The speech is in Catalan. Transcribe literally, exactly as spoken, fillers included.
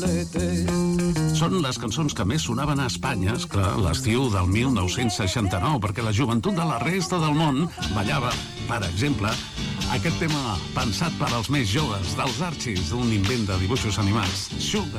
Són les cançons que més sonaven a Espanya, esclar, l'estiu del mil nou-cents seixanta-nou, perquè la joventut de la resta del món ballava, per exemple, aquest tema pensat per als més joves dels Archies, d'un invent de dibuixos animats, Sugar.